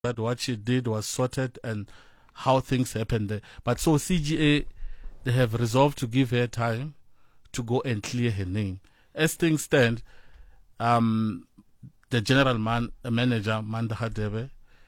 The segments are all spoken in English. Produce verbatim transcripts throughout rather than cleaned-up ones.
that what she did was sorted and how things happened there. But so C G A, they have resolved to give her time to go and clear her name. As things stand, um, the general man, manager, Mandaha Debe,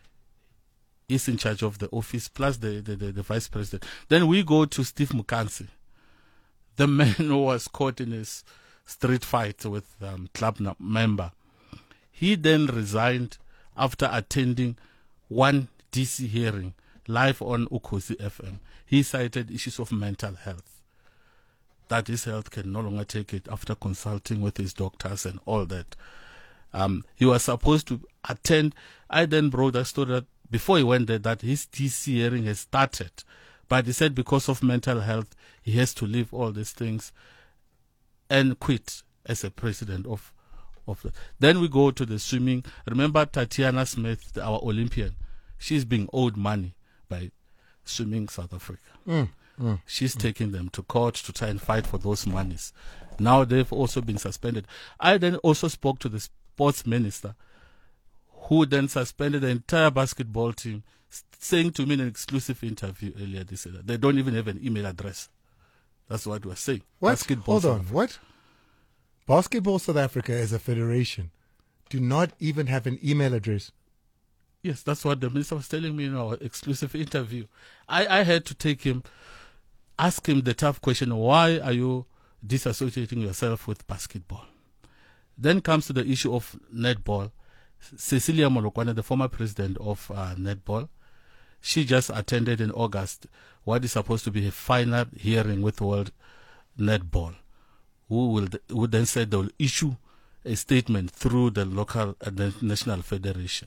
is in charge of the office, plus the, the, the, the vice president. Then we go to Steve Mukansi, the man who was caught in a street fight with um, club member. He then resigned after attending one D C hearing live on Ukhozi F M. He cited issues of mental health, that his health can no longer take it after consulting with his doctors and all that. Um, he was supposed to attend. I then brought a story that before he went there that his D C hearing has started, but he said because of mental health he has to leave all these things and quit as a president of of the. Then we go to the swimming. Remember Tatiana Smith, our Olympian, she's being owed money by Swimming South Africa. Mm, mm, she's mm. taking them to court to try and fight for those monies. Now they've also been suspended. I then also spoke to the sports minister, who then suspended the entire basketball team, saying to me in an exclusive interview earlier this year, they don't even have an email address. That's what we're saying. What? Basketball Hold on. What? Basketball South Africa as a federation do not even have an email address. Yes, that's what the minister was telling me in our exclusive interview. I, I had to take him, ask him the tough question, why are you disassociating yourself with basketball? Then comes to the issue of netball. Cecilia Molokwane, the former president of uh, netball, she just attended in August what is supposed to be a final hearing with World Netball, who will who then said they will issue a statement through the local uh, the national federation.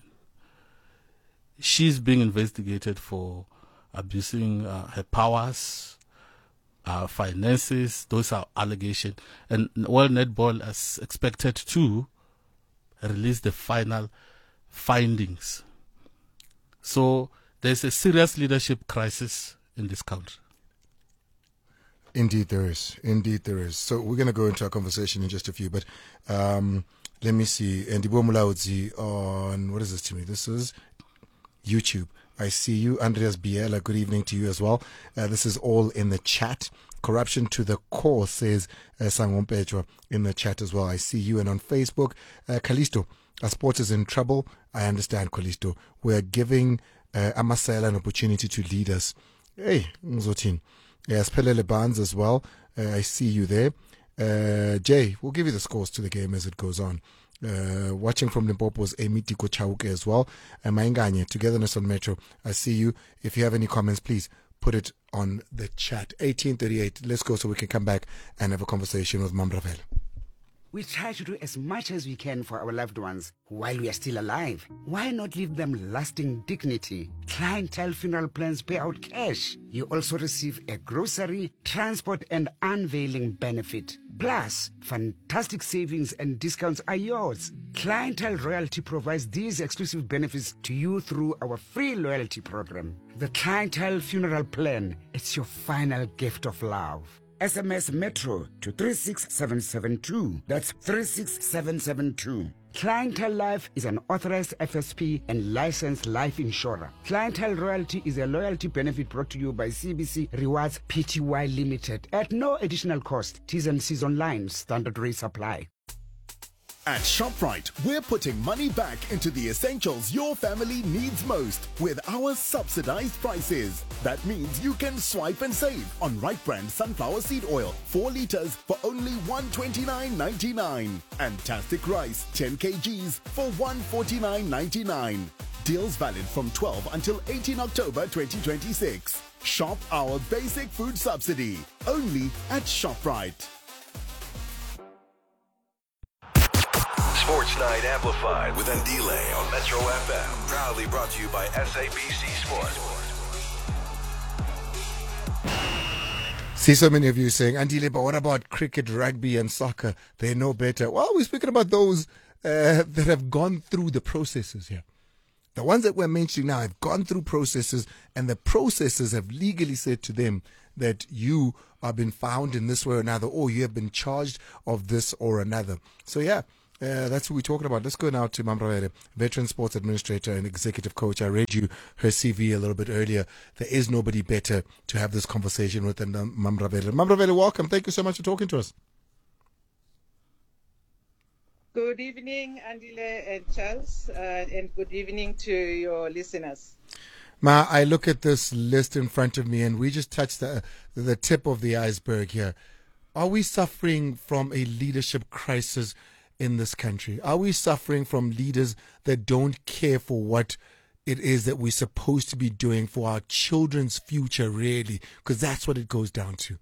She's being investigated for abusing uh, her powers, uh, finances. Those are allegations, and World Netball is expected to release the final findings. So there's a serious leadership crisis in this country. Indeed there is. Indeed there is. So we're going to go into our conversation in just a few, but um, let me see. Ndibo Mulaudzi on, what is this to me? This is YouTube. I see you. Andreas Biela, good evening to you as well. Uh, this is all in the chat. Corruption to the core, says uh, Sangompejwa in the chat as well. I see you. And on Facebook, uh, Kalisto, our sport is in trouble. I understand, Kalisto. We're giving uh, Amasela an opportunity to lead us. Hey, Mzotin. Yes, Pelele Barnes as well. Uh, I see you there. Uh, Jay, we'll give you the scores to the game as it goes on. Uh, watching from Limpopo's Amy Tiko Chauke as well. And Mainganye, Togetherness on Metro. I see you. If you have any comments, please put it on the chat. eighteen thirty-eight. Let's go so we can come back and have a conversation with Mamravel. We try to do as much as we can for our loved ones while we are still alive. Why not leave them lasting dignity? Clientele Funeral Plans pay out cash. You also receive a grocery, transport and unveiling benefit. Plus, fantastic savings and discounts are yours. Clientele Royalty provides these exclusive benefits to you through our free loyalty program. The Clientele Funeral Plan, it's your final gift of love. S M S Metro to three six seven seven two. That's three six seven seven two. Clientele Life is an authorized F S P and licensed life insurer. Clientele Royalty is a loyalty benefit brought to you by C B C Rewards Pty Limited at no additional cost. T's and C's online. Standard rate apply. At ShopRite, we're putting money back into the essentials your family needs most with our subsidized prices. That means you can swipe and save on Right Brand sunflower seed oil, four liters for only one hundred twenty-nine ninety-nine. And Tastic rice, ten kilograms for one hundred forty-nine ninety-nine. Deals valid from twelve until eighteenth October twenty twenty-six. Shop our basic food subsidy only at ShopRite. Sports Night Amplified with Ndile on Metro F M. Proudly brought to you by S A B C Sports. See so many of you saying, Andile, but what about cricket, rugby and soccer? They know better. Well, we're speaking about those uh, that have gone through the processes here. The ones that we're mentioning now have gone through processes, and the processes have legally said to them that you have been found in this way or another, or you have been charged of this or another. So yeah, Uh, that's what we're talking about. Let's go now to Mamravele, veteran sports administrator and executive coach. I read you her C V a little bit earlier. There is nobody better to have this conversation with than um, Mamravele. Mamravele, welcome. Thank you so much for talking to us. Good evening, Andile and Charles, uh, and good evening to your listeners. Ma, I look at this list in front of me, and we just touched the, the tip of the iceberg here. Are we suffering from a leadership crisis in this country? Are we suffering from leaders that don't care for what it is that we're supposed to be doing for our children's future, really? Because that's what it goes down to.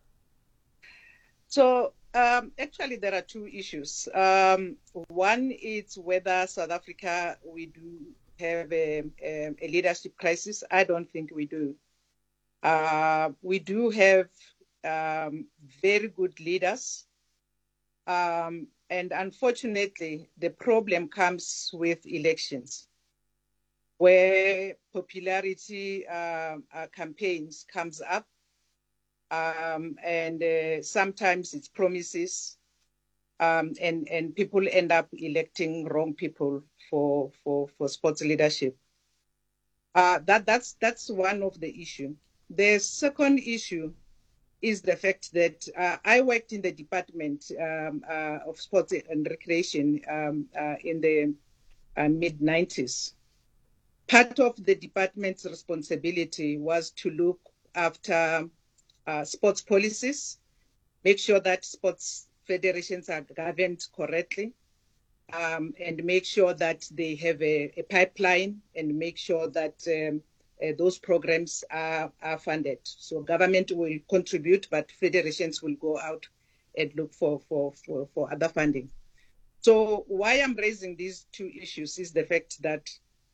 So, um, actually, there are two issues. Um, one is whether South Africa, we do have a, a, a leadership crisis. I don't think we do. Uh, we do have um, very good leaders. Um, And unfortunately, the problem comes with elections, where popularity uh, uh, campaigns comes up, um, and uh, sometimes it's promises, um, and and people end up electing wrong people for for for sports leadership. Uh, that that's that's one of the issue. The second issue is the fact that uh, I worked in the Department um, uh, of Sports and Recreation um, uh, in the uh, mid nineties. Part of the department's responsibility was to look after uh, sports policies, make sure that sports federations are governed correctly, um, and make sure that they have a, a pipeline, and make sure that um, Uh, those programs are, are funded. So government will contribute, but federations will go out and look for, for, for, for other funding. So why I'm raising these two issues is the fact that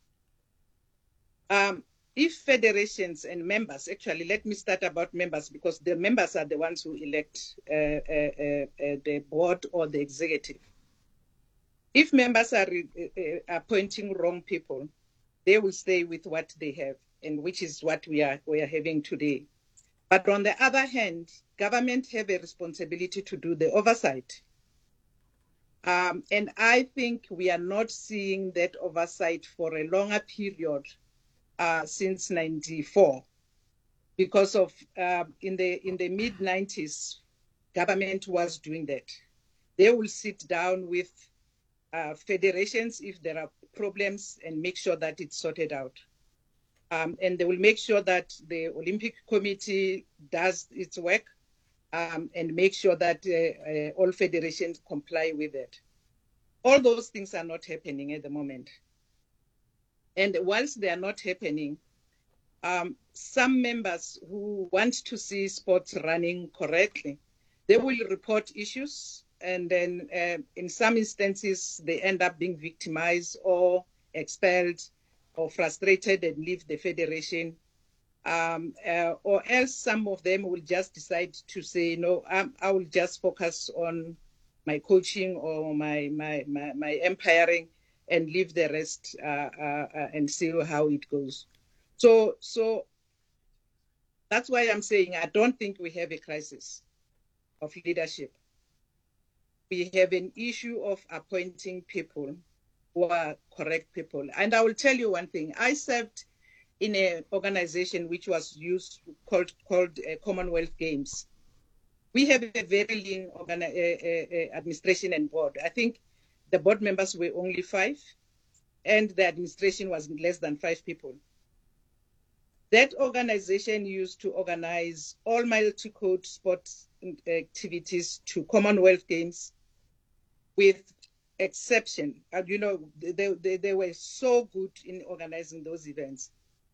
um, if federations and members, actually, let me start about members, because the members are the ones who elect uh, uh, uh, uh, the board or the executive. If members are uh, appointing wrong people, they will stay with what they have, and which is what we are we are having today. But on the other hand, government have a responsibility to do the oversight. Um, and I think we are not seeing that oversight for a longer period uh, since ninety-four, because of uh, in the in the mid nineties, government was doing that. They will sit down with uh, federations if there are problems and make sure that it's sorted out. Um, and they will make sure that the Olympic Committee does its work um, and make sure that uh, uh, all federations comply with it. All those things are not happening at the moment. And whilst they are not happening, um, some members who want to see sports running correctly, they will report issues, and then uh, in some instances, they end up being victimized or expelled or frustrated and leave the federation, um, uh, or else some of them will just decide to say, no, I'm, I will just focus on my coaching or my my my, my umpiring and leave the rest uh, uh, uh, and see how it goes. So so that's why I'm saying I don't think we have a crisis of leadership. We have an issue of appointing people who are correct people. And I will tell you one thing. I served in an organization which was used called called uh, Commonwealth Games. We have a very lean organi- uh, uh, administration and board. I think the board members were only five, and the administration was less than five people. That organization used to organize all multi-code sports activities to Commonwealth Games, with exception. Uh, you know, they, they, they were so good in organizing those events.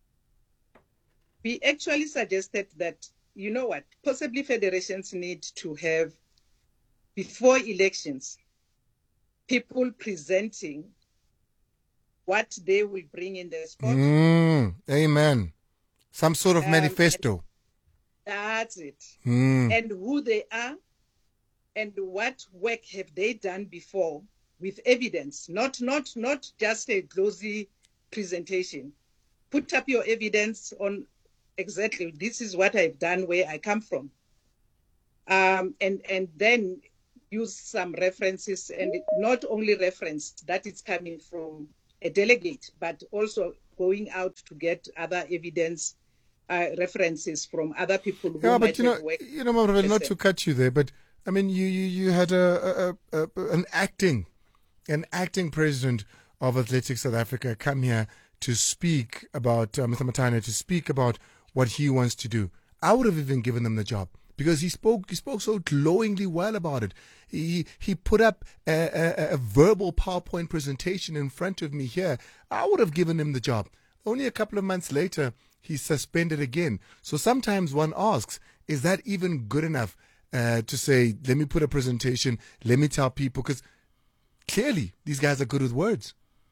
We actually suggested that, you know what, possibly federations need to have, before elections, people presenting what they will bring in the sport. Mm, amen. Some sort of Um, manifesto. That's it. Mm. And who they are and what work have they done before, with evidence, not not not just a glossy presentation. Put up your evidence on exactly, this is what I've done, where I come from. Um, and, and then use some references, and not only reference that it's coming from a delegate, but also going out to get other evidence, uh, references from other people who Yeah, might but you know, have worked. you know, Mamravel, not to cut you there, but I mean, you you, you had a, a, a, a an acting, an acting president of Athletics South Africa come here to speak about uh, Mister Motiane, to speak about what he wants to do. I would have even given them the job because he spoke he spoke so glowingly well about it. He he put up a, a, a verbal PowerPoint presentation in front of me here. I would have given him the job. Only a couple of months later, he's suspended again. So sometimes one asks, is that even good enough uh, to say, let me put a presentation, let me tell people? Because clearly these guys are good with words.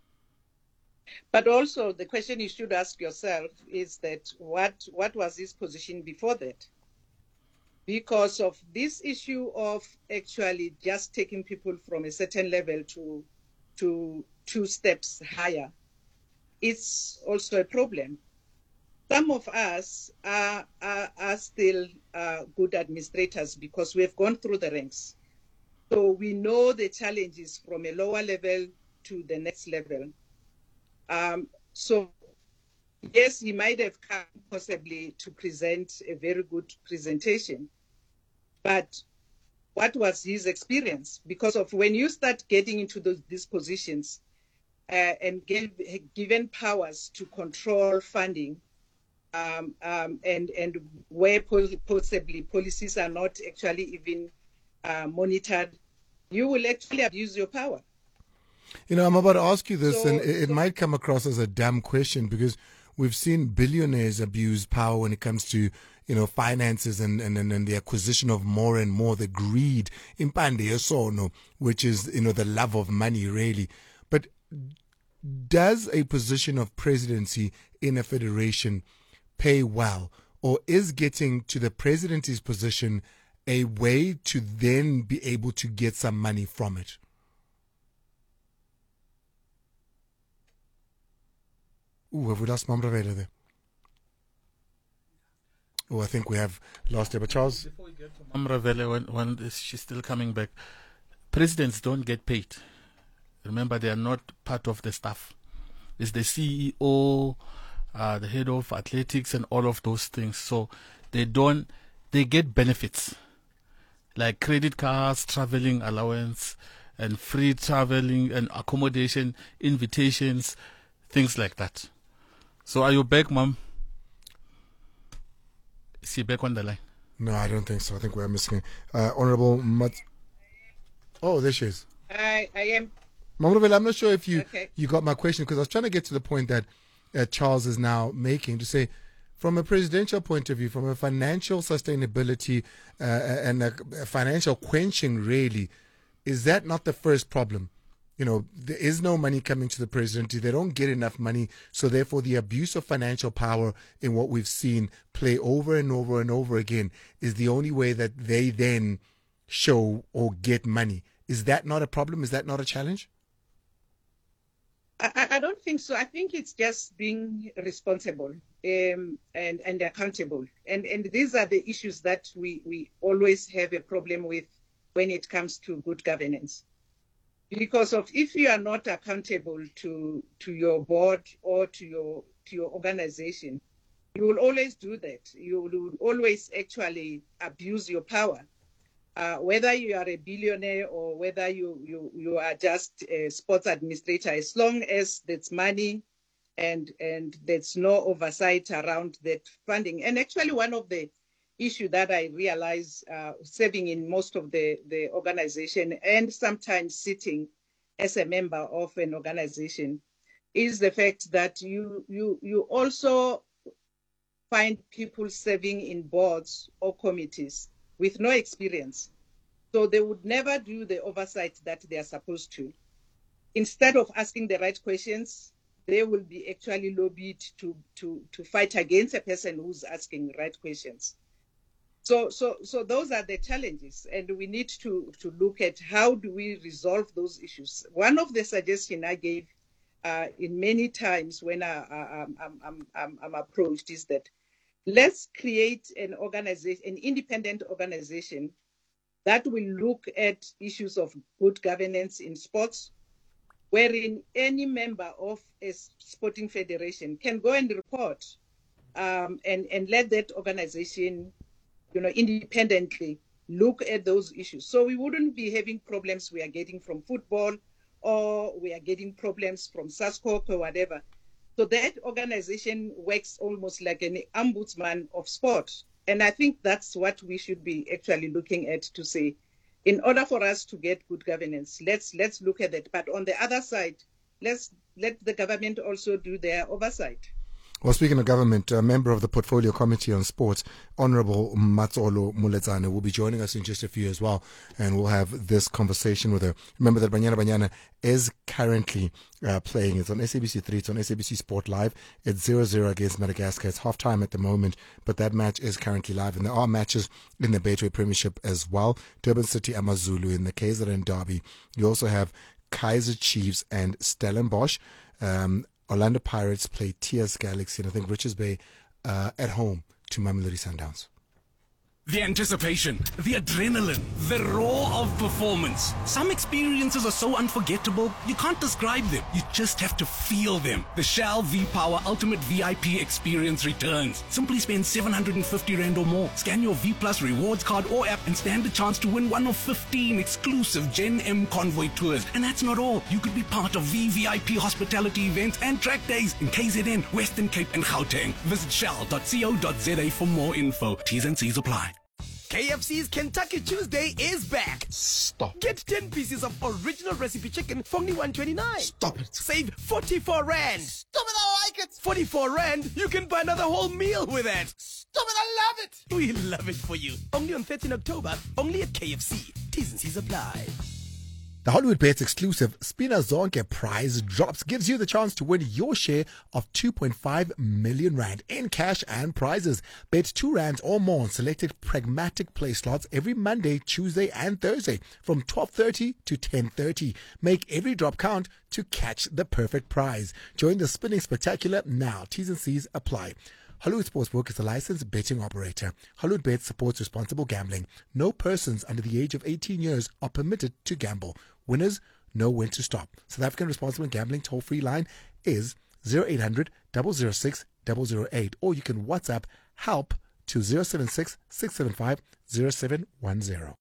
But also the question you should ask yourself is that what what was his position before that? Because of this issue of actually just taking people from a certain level to to two steps higher, it's also a problem. Some of us are, are, are still uh, good administrators because we have gone through the ranks. So we know the challenges from a lower level to the next level. Um, so, yes, he might have come possibly to present a very good presentation, but what was his experience? Because of when you start getting into those, these positions uh, and give, given powers to control funding, um, um, and, and where possibly policies are not actually even uh, monitored, you will actually abuse your power. You know, I'm about to ask you this, So- and it, it so- might come across as a dumb question because we've seen billionaires abuse power when it comes to, you know, finances and, and, and, and the acquisition of more and more, the greed, impande yesono, which is, you know, the love of money, really. But does a position of presidency in a federation pay well? Or is getting to the presidency's position a way to then be able to get some money from it? Ooh, have we lost Mamravela there? Oh, I think we have lost her. But Charles, Before we get to Mamravele, when, when is she's still coming back, presidents don't get paid. Remember, they are not part of the staff. It's the C E O, uh, the head of athletics, and all of those things. So they don't, they get benefits like credit cards, traveling allowance, and free traveling and accommodation, invitations, things like that. So are you back, Mom? Is she back on the line? no, I don't think so. I think we're missing uh, Honorable Mat. Oh, there she is. I, I am. Mamravela, I'm not sure if you, Okay. you got my question because I was trying to get to the point that uh, Charles is now making to say, from a presidential point of view, from a financial sustainability uh, and a, a financial quenching, really, is that not the first problem? You know, there is no money coming to the presidency. They don't get enough money. So therefore, the abuse of financial power in what we've seen play over and over and over again is the only way that they then show or get money. Is that not a problem? Is that not a challenge? I, I don't think so. I think it's just being responsible um, and, and accountable. And, and these are the issues that we, we always have a problem with when it comes to good governance. Because of if you are not accountable to to your board or to your to your organization, you will always do that. You will always actually abuse your power, uh, whether you are a billionaire or whether you you you are just a sports administrator. As long as there's money, and and there's no oversight around that funding. And actually, one of the issue that I realize uh, serving in most of the, the organization and sometimes sitting as a member of an organization is the fact that you you you also find people serving in boards or committees with no experience. So they would never do the oversight that they are supposed to. Instead of asking the right questions, they will be actually lobbied to, to, to fight against a person who's asking the right questions. So, so, so those are the challenges, and we need to, to look at how do we resolve those issues. One of the suggestions I gave uh, in many times when I, I, I'm, I'm, I'm, I'm approached is that let's create an organization, an independent organization that will look at issues of good governance in sports, wherein any member of a sporting federation can go and report um, and, and let that organization, you know, independently look at those issues. So we wouldn't be having problems we are getting from football, or we are getting problems from SASCOC or whatever. So that organization works almost like an ombudsman of sport. And I think that's what we should be actually looking at, to say, in order for us to get good governance, let's let's look at that. But on the other side, let's let the government also do their oversight. Well, speaking of government, a member of the Portfolio Committee on Sports, Honorable Matsolo Muletsane, will be joining us in just a few as well, and we'll have this conversation with her. Remember that Banyana Banyana is currently uh, playing. It's on S A B C three, it's on S A B C Sport Live. It's zero zero against Madagascar. It's half-time at the moment, but that match is currently live, and there are matches in the Betway Premiership as well. Durban City Amazulu in the K Z N Derby. You also have Kaizer Chiefs and Stellenbosch. Um, Orlando Pirates play T S Galaxy, and I think Richards Bay uh, at home to Mamelodi Sundowns. The anticipation, the adrenaline, the roar of performance. Some experiences are so unforgettable, you can't describe them. You just have to feel them. The Shell V-Power Ultimate V I P experience returns. Simply spend seven hundred fifty rand or more. Scan your V Plus rewards card or app and stand a chance to win one of fifteen exclusive Gen M Convoy tours. And that's not all. You could be part of V V I P hospitality events and track days in K Z N, Western Cape and Gauteng. Visit shell dot co dot za for more info. T's and C's apply. K F C's Kentucky Tuesday is back. Stop. Get ten pieces of original recipe chicken for only one twenty-nine. Stop it. Save forty-four rand. Stop it, I like it. forty-four rand, you can buy another whole meal with it. Stop it, I love it. We love it for you. Only on thirteenth October, only at K F C. T's and C's apply. The Hollywood Bets exclusive Spina Zonke prize drops gives you the chance to win your share of two point five million rand in cash and prizes. Bet two rands or more on selected pragmatic play slots every Monday, Tuesday and Thursday from twelve thirty to ten thirty. Make every drop count to catch the perfect prize. Join the Spinning Spectacular now. T's and C's apply. Hollywood Sportsbook is a licensed betting operator. Hollywood Bet supports responsible gambling. No persons under the age of eighteen years are permitted to gamble. Winners know when to stop. South African Responsible Gambling toll-free line is zero eight hundred, double oh six, double oh eight, or you can WhatsApp help to zero seven six, six seven five, zero seven one zero.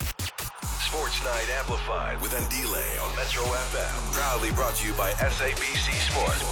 Sports Night Amplified with Ndile on Metro F M. Proudly brought to you by S A B C Sport.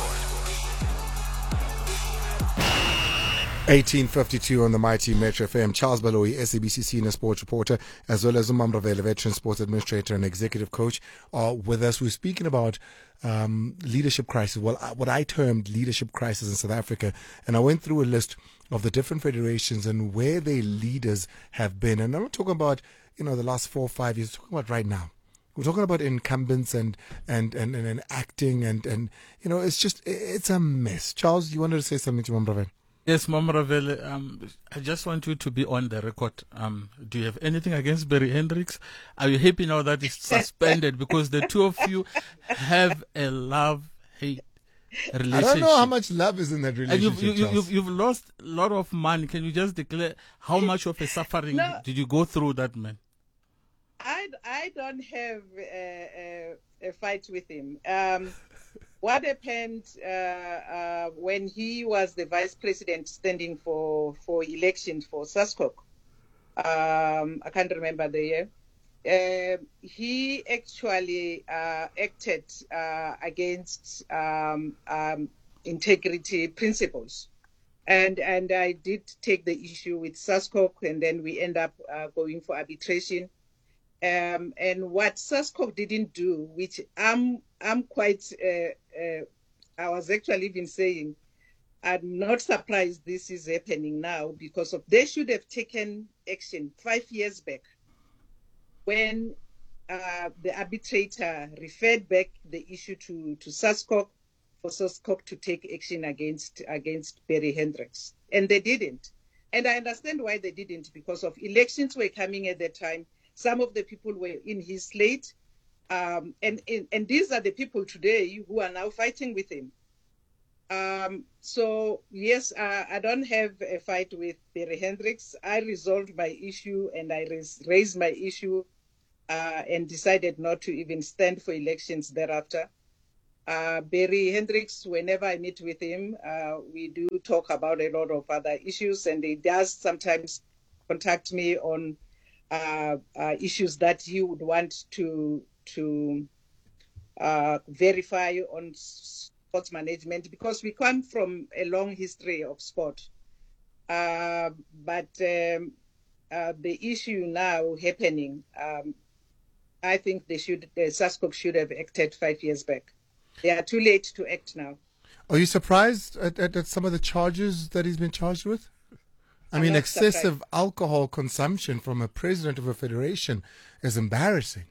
eighteen fifty-two on the mighty Metro F M. Charles Baloyi, S A B C senior sports reporter, as well as Umam Ravele, veteran sports administrator and executive coach, are with us. We're speaking about um, leadership crisis. Well, what I termed leadership crisis in South Africa, and I went through a list of the different federations and where their leaders have been. And I'm not talking about, you know, the last four or five years. I'm talking about right now. We're talking about incumbents and and and, and, and acting and, and you know, it's just it's a mess. Charles, you wanted to say something to Umam Ravele? Yes, Mama Ravele, um, I just want you to be on the record. Um, do you have anything against Barry Hendricks? Are you happy now that it's suspended? Because the two of you have a love-hate relationship. I don't know how much love is in that relationship. And you've, you, Charles. you've, you've lost a lot of money. Can you just declare how much of a suffering No. did you go through that, man? I, I don't have a, a, a fight with him. Um, what happened uh, uh, when he was the vice president standing for, for election for SASCOC? Um, I can't remember the year. Uh, he actually uh, acted uh, against um, um, integrity principles. And and I did take the issue with SASCOC, and then we end up uh, going for arbitration. Um, and what SASCOC didn't do, which I'm I'm quite, uh, uh, I was actually even saying, I'm not surprised this is happening now, because of they should have taken action five years back when uh, the arbitrator referred back the issue to, to SASCOC for SASCOC to take action against against Barry Hendricks. And they didn't. And I understand why they didn't, because of elections were coming at that time. Some of the people were in his slate. Um, and, and, and these are the people today who are now fighting with him. Um, so, yes, uh, I don't have a fight with Barry Hendricks. I resolved my issue and I res- raised my issue uh, and decided not to even stand for elections thereafter. Uh, Barry Hendricks, whenever I meet with him, uh, we do talk about a lot of other issues, and he does sometimes contact me on uh, uh, issues that he would want to to uh, verify on sports management, because we come from a long history of sport. Uh, but um, uh, the issue now happening, um, I think they should, uh, SASCOC should have acted five years back. They are too late to act now. Are you surprised at, at, at some of the charges that he's been charged with? I I'm mean, not excessive surprised. alcohol consumption from a president of a federation is embarrassing.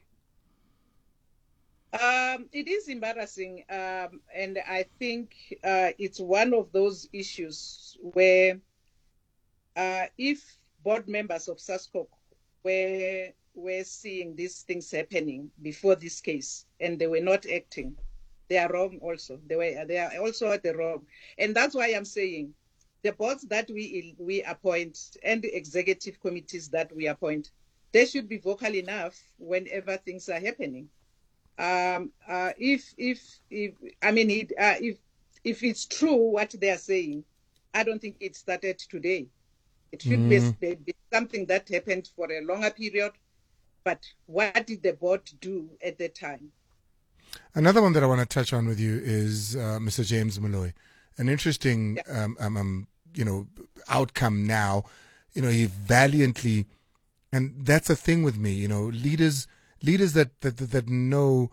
Um, it is embarrassing, um, and I think uh, it's one of those issues where uh, if board members of SASCOC were were seeing these things happening before this case and they were not acting, they are wrong also. They were they are also at the wrong, and that's why I'm saying the boards that we we appoint and the executive committees that we appoint, they should be vocal enough whenever things are happening. Um, uh, if, if, if, I mean, it, uh, if, if it's true what they are saying, I don't think it started today. It should mm. be, be something that happened for a longer period. But what did the board do at the time? Another one that I want to touch on with you is uh, Mister James Moloi. An interesting, yeah. um, um, um, you know, outcome now. You know, he valiantly, and that's the thing with me. You know, leaders. Leaders that, that that know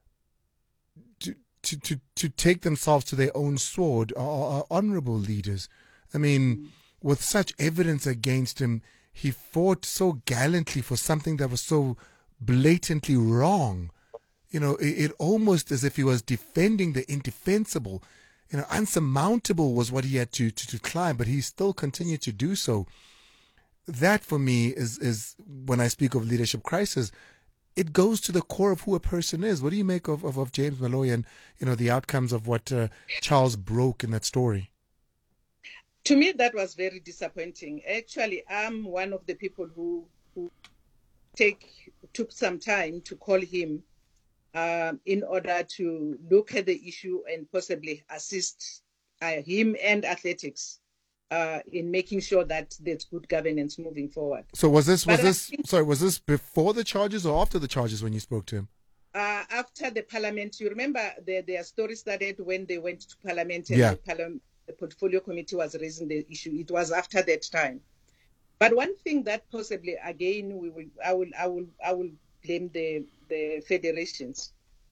to, to to to take themselves to their own sword are, are honorable leaders. I mean, mm. with such evidence against him, he fought so gallantly for something that was so blatantly wrong. You know, it, it almost as if he was defending the indefensible. You know, unsurmountable was what he had to, to, to climb, but he still continued to do so. That for me is is when I speak of leadership crisis. It goes to the core of who a person is. What do you make of, of, of James Moloi and, you know, the outcomes of what uh, Charles broke in that story? To me, that was very disappointing. Actually, I'm one of the people who who take took some time to call him um, in order to look at the issue and possibly assist uh, him and athletics uh, in making sure that there's good governance moving forward. So was this was but this think, sorry was this before the charges or after the charges when you spoke to him? Uh, after the parliament, you remember the, their story started when they went to parliament and yeah. the, parliament, the portfolio committee was raising the issue. It was after that time. But one thing that possibly again we will I will I will I will blame the the federations.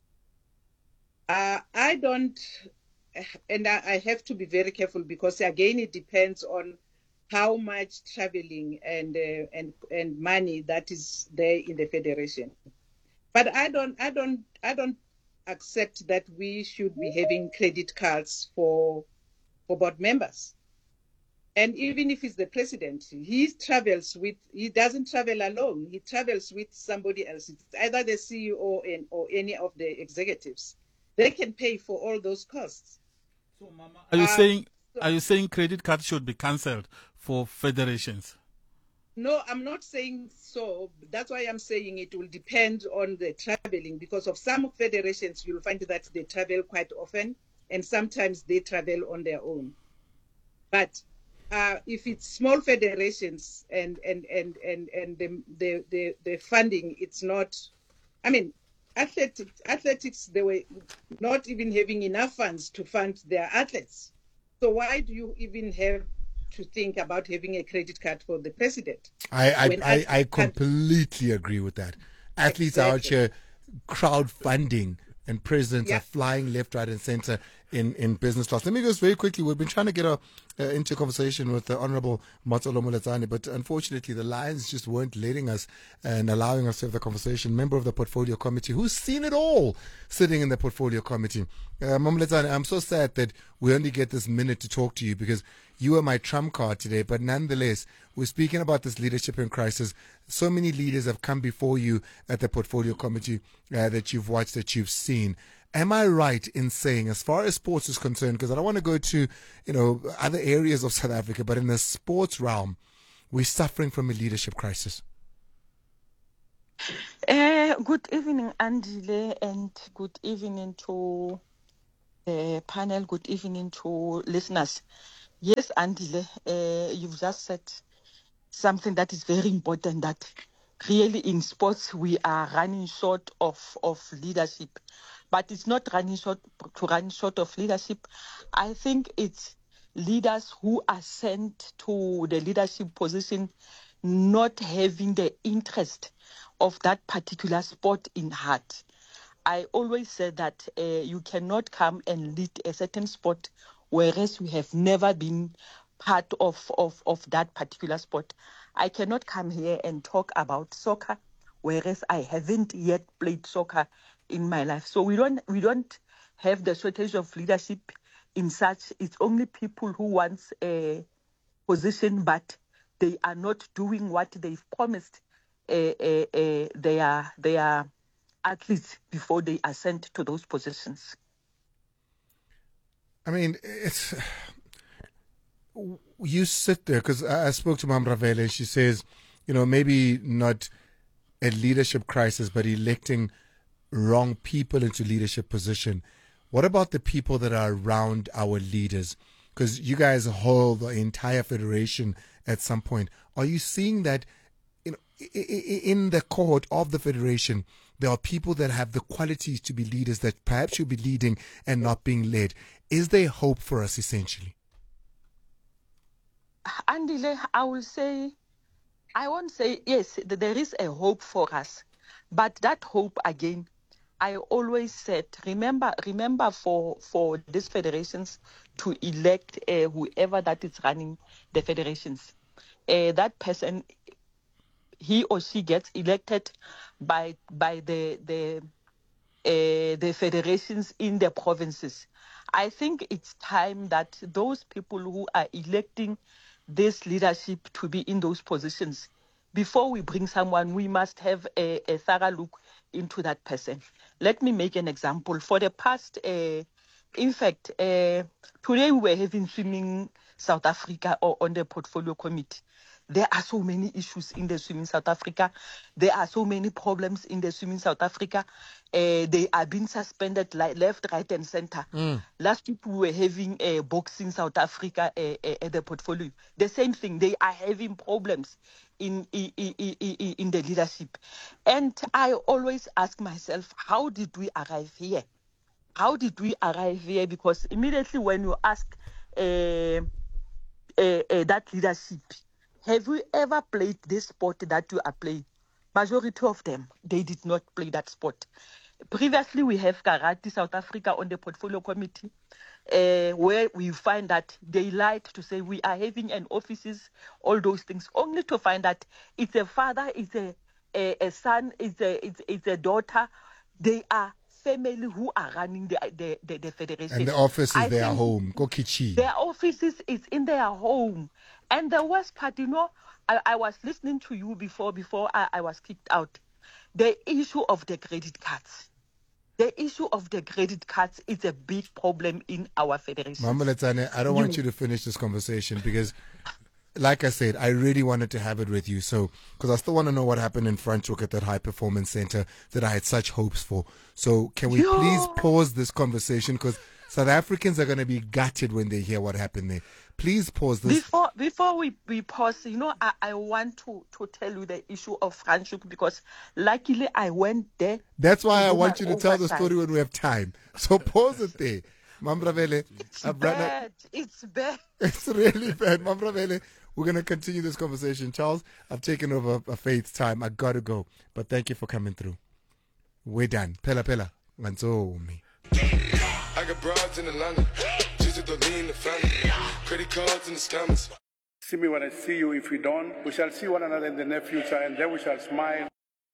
Uh, I don't. And I have to be very careful because again it depends on how much traveling and uh, and and money that is there in the federation. But I don't I don't I don't accept that we should be having credit cards for for board members. And even if he's the president, he travels with he doesn't travel alone. He travels with somebody else. It's either the C E O and, or any of the executives. They can pay for all those costs. So, Mama, are you uh, saying so, are you saying credit cards should be cancelled for federations? No, I'm not saying so. That's why I'm saying it will depend on the traveling, because of some federations you'll find that they travel quite often and sometimes they travel on their own. But uh, if it's small federations and and and and and the the the, the funding, it's not. I mean. Athletics, athletics, they were not even having enough funds to fund their athletes. So why do you even have to think about having a credit card for the president? I I, I, I completely agree with that. Athletes exactly. are out here crowdfunding and presidents yeah. are flying left, right, and center in, in business class. Let me just very quickly, we've been trying to get a, uh, into a conversation with the Honorable Matsolo Moletsane, but unfortunately the lines just weren't letting us and allowing us to have the conversation. Member of the Portfolio Committee, who's seen it all, sitting in the Portfolio Committee. Uh, Moletsane, I'm so sad that we only get this minute to talk to you because you are my trump card today, but nonetheless, we're speaking about this leadership in crisis. So many leaders have come before you at the Portfolio Committee uh, that you've watched, that you've seen. am I right in saying, as far as sports is concerned, because I don't want to go to, you know, other areas of South Africa, but in the sports realm, we're suffering from a leadership crisis? Uh, good evening, Andile, and good evening to the panel. Good evening to listeners. Yes, Andile, uh, you've just said something that is very important, that really in sports we are running short of, of leadership. But it's not running short to run short of leadership. I think it's leaders who are sent to the leadership position not having the interest of that particular sport in heart. I always say that uh, you cannot come and lead a certain sport whereas you have never been part of, of, of that particular sport. I cannot come here and talk about soccer whereas I haven't yet played soccer in my life. So we don't we don't have the shortage of leadership in such. It's only people who want a position but they are not doing what they've promised uh, uh, uh, their their athletes before they are sent to those positions. I mean, it's, you sit there, because I spoke to Mamravele and she says, you know, maybe not a leadership crisis, but electing wrong people into leadership position. What about the people that are around our leaders? Because you guys hold the entire federation at some point. Are you seeing that, you know, in the cohort of the federation, there are people that have the qualities to be leaders that perhaps should be leading and not being led? Is there hope for us, essentially? Andile, I will say, I won't say, yes, there is a hope for us. But that hope, again, I always said, remember, remember for, for these federations to elect uh, whoever that is running the federations. Uh, that person, he or she gets elected by by the the uh, the federations in the provinces. I think it's time that those people who are electing this leadership to be in those positions, before we bring someone, we must have a, a thorough look into that person. Let me make an example. For the past, uh, in fact, uh, today we were having Swimming South Africa or on the portfolio committee. There are so many issues in the Swimming South Africa. There are so many problems in the Swimming South Africa. Uh, they are being suspended like left, right, and center. Mm. Last week we were having uh, Boxing South Africa uh, uh, at the portfolio. The same thing. They are having problems in, in, in, in the leadership. And I always ask myself, how did we arrive here? How did we arrive here? Because immediately when you ask uh, uh, uh, that leadership, have you ever played this sport that you are playing? Majority of them, they did not play that sport. Previously, we have Karate South Africa on the portfolio committee, uh, where we find that they lied to say we are having an offices, all those things, only to find that it's a father, it's a, a, a son, it's a, it's, it's a daughter. They are family who are running the the, the, the federation. And the office is I their home. Kokichi. Their offices is in their home. And the worst part, you know, I, I was listening to you before, before I, I was kicked out. The issue of the credit cards. The issue of the credit cards is a big problem in our federation. Mama Letsane, I don't you, want you to finish this conversation because, like I said, I really wanted to have it with you. So, because I still want to know what happened in Franschhoek at that high performance center that I had such hopes for. So, can we Yo. please pause this conversation? Because South Africans are going to be gutted when they hear what happened there. Please pause this. Before before we, we pause, you know, I, I want to, to tell you the issue of Franschhoek because luckily I went there. That's why I want you to tell the story when we have time. So pause it there. Mamravele. It's bad. It's bad. It's really bad. Mamravele, we're going to continue this conversation. Charles, I've taken over a Faith's time. I got to go. But thank you for coming through. We're done. Pella Pella. Manzomi. I got broads in Atlanta. Just to lean the family. Credit cards and the scammers. See me when I see you. If we don't, we shall see one another in the near future and then we shall smile.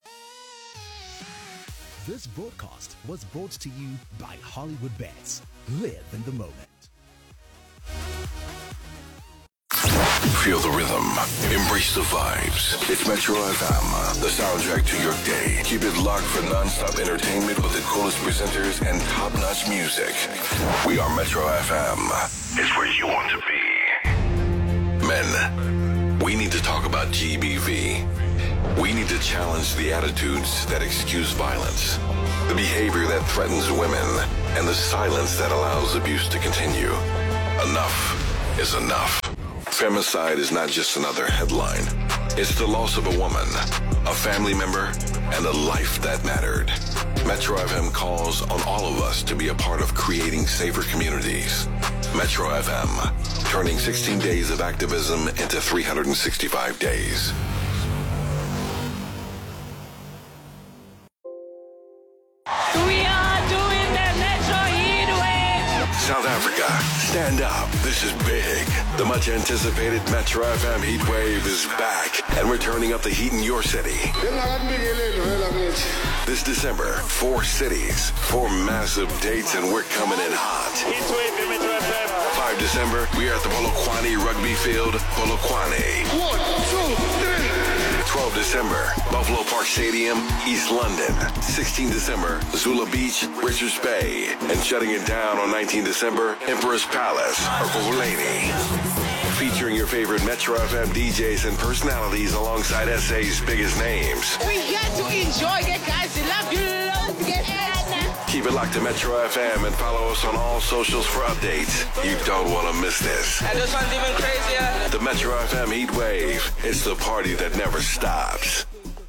This broadcast was brought to you by Hollywood Bets. Live in the moment. Feel the rhythm. Embrace the vibes. It's Metro F M, the soundtrack to your day. Keep it locked for non-stop entertainment with the coolest presenters and top-notch music. We are Metro F M. It's where you want to be. Men, we need to talk about G B V. We need to challenge the attitudes that excuse violence, the behavior that threatens women, and the silence that allows abuse to continue. Enough is enough. Femicide is not just another headline. It's the loss of a woman, a family member, and a life that mattered. Metro F M calls on all of us to be a part of creating safer communities. Metro F M, turning sixteen days of activism into three hundred sixty-five days. We are doing the Metro Heatwave! South Africa, stand up. This is big. The much anticipated Metro F M Heatwave is back, and we're turning up the heat in your city. This December, four cities, four massive dates, and we're coming in hot. Heatwave, Metro F M. five December, we are at the Polokwane Rugby Field, Polokwane. One, two, three. twelve December, Buffalo Park Stadium, East London. sixteen December, Zula Beach, Richards Bay. And shutting it down on nineteen December, Emperor's Palace, Ekurhuleni. Featuring your favorite Metro F M D Js and personalities alongside S A's biggest names. We get to enjoy it, guys. We love you. Love get Keep it locked to Metro F M and follow us on all socials for updates. You don't want to miss this. And this one's even crazier. The Metro F M Heat Wave. It's the party that never stops.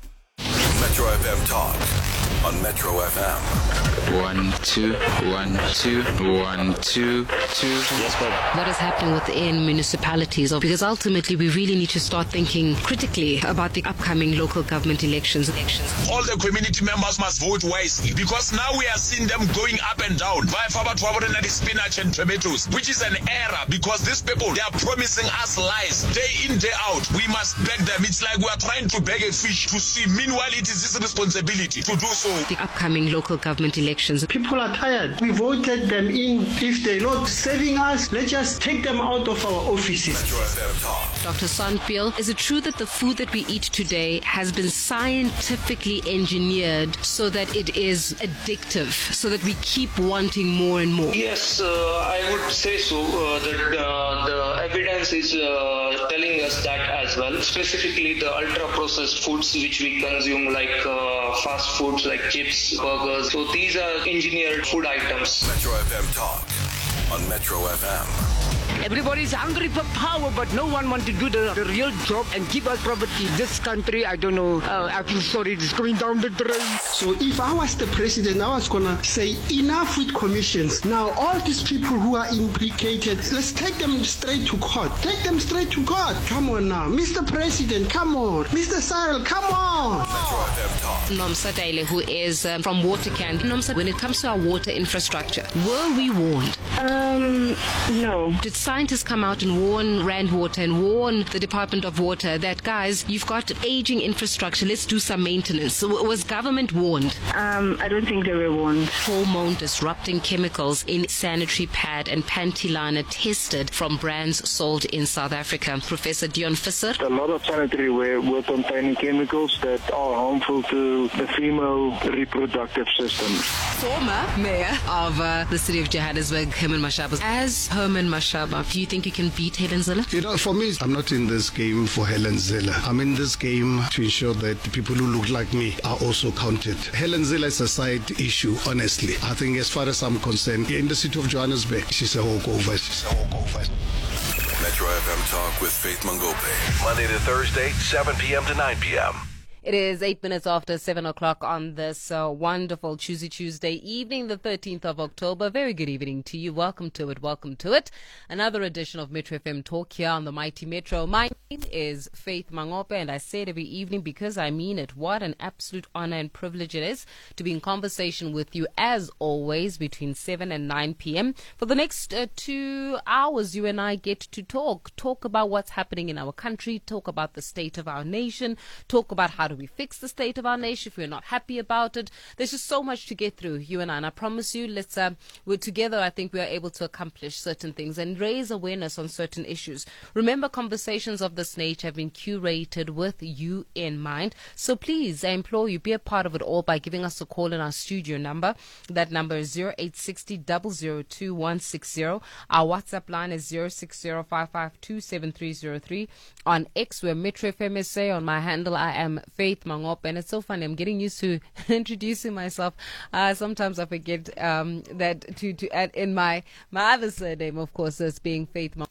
Metro F M Talk on Metro F M. One, two, one, two, one, two, two. Yes, Bob. What is happening within municipalities? Because ultimately we really need to start thinking critically about the upcoming local government elections. elections. All the community members must vote wisely, because now we are seeing them going up and down via Fabatwaboren spinach and tomatoes, which is an error, because these people, they are promising us lies day in, day out. We must beg them. It's like we are trying to beg a fish to swim. Meanwhile, it is his responsibility to do so. The upcoming local government elections. People are tired. We voted them in. If they're not serving us, let's just take them out of our offices. Doctor Sonpil, is it true that the food that we eat today has been scientifically engineered so that it is addictive, so that we keep wanting more and more? Yes, uh, I would say so. Uh, that uh, the evidence is uh, telling us that as well. Specifically, the ultra-processed foods which we consume, like uh, fast foods like chips, burgers. So these are engineered food items. Metro F M Talk on Metro F M. Everybody's hungry for power, but no one wants to do the, the real job and give us property. This country, I don't know, uh, I feel sorry, it's going down the drain. So if I was the president, I was going to say enough with commissions. Now, all these people who are implicated, let's take them straight to court. Take them straight to court. Come on now. Mister President, come on. Mister Cyril, come on. Nomsa Daile, who is um, from Watercan. Nomsa, when it comes to our water infrastructure, were we warned? Um, no. Did scientists come out and warn Rand Water and warn the Department of Water that, guys, you've got aging infrastructure, let's do some maintenance? So was government warned? Um, I don't think they were warned. Hormone disrupting chemicals in sanitary pad and panty liner tested from brands sold in South Africa. Professor Dion Visser. A lot of sanitary ware will containing chemicals that are harmful to the female reproductive system. Former mayor of uh, the city of Johannesburg, Herman Mashaba. As Herman Mashaba, do you think you can beat Helen Zille? You know, for me, I'm not in this game for Helen Zille. I'm in this game to ensure that the people who look like me are also counted. Helen Zille is a side issue, honestly. I think as far as I'm concerned, in the city of Johannesburg, she's a walkover. She's a walkover. Metro F M Talk with Faith Mangope. Monday to Thursday, seven p.m. to nine p.m. It is eight minutes after seven o'clock on this uh, wonderful Tuesday Tuesday evening, the thirteenth of October. Very good evening to you. Welcome to it. Welcome to it. Another edition of Metro F M Talk here on the Mighty Metro. My name is Faith Mangope, and I say it every evening because I mean it. What an absolute honor and privilege it is to be in conversation with you, as always, between seven and nine p.m. For the next uh, two hours, you and I get to talk. Talk about what's happening in our country. Talk about the state of our nation. Talk about how do we fix the state of our nation if we're not happy about it? There's just so much to get through, you and I. And I promise you, let's uh, we're together. I think we are able to accomplish certain things and raise awareness on certain issues. Remember, conversations of this nature have been curated with you in mind. So please, I implore you, be a part of it all by giving us a call in our studio number. That number is zero eight six zero, zero zero two one six zero. Our WhatsApp line is zero six zero five five two seven three zero three. On X, we're Metro F M S A. On my handle, I am Faith Mangop. And it's so funny. I'm getting used to introducing myself. Uh, sometimes I forget um, that to, to add in my, my other surname, of course, as being Faith Mangop.